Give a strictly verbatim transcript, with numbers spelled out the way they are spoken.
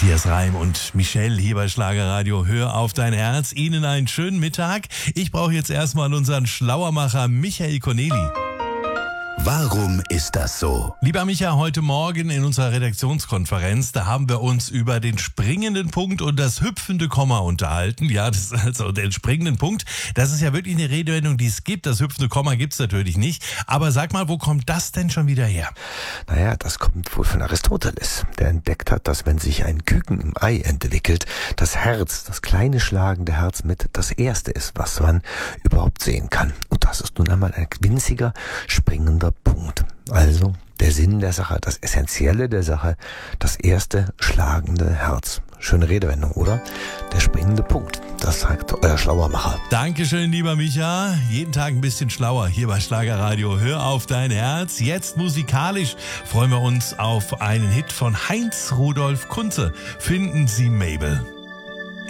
Matthias Reim und Michelle hier bei Schlagerradio. Hör auf dein Herz. Ihnen einen schönen Mittag. Ich brauche jetzt erstmal unseren Schlauermacher Michael Corneli. Warum ist das so? Lieber Micha, heute Morgen in unserer Redaktionskonferenz, da haben wir uns über den springenden Punkt und das hüpfende Komma unterhalten. Ja, das ist also den springenden Punkt. Das ist ja wirklich eine Redewendung, die es gibt. Das hüpfende Komma gibt es natürlich nicht. Aber sag mal, wo kommt das denn schon wieder her? Naja, das kommt wohl von Aristoteles, der entdeckt hat, dass wenn sich ein Küken im Ei entwickelt, das Herz, das kleine schlagende Herz mit das erste ist, was man überhaupt sehen kann. Und das ist nun einmal ein winziger, springender Punkt. Also der Sinn der Sache, das Essentielle der Sache, das erste schlagende Herz. Schöne Redewendung, oder? Der springende Punkt, das sagt euer Schlauermacher. Dankeschön, lieber Micha. Jeden Tag ein bisschen schlauer hier bei Schlagerradio. Hör auf dein Herz. Jetzt musikalisch freuen wir uns auf einen Hit von Heinz Rudolf Kunze. Finden Sie Mabel.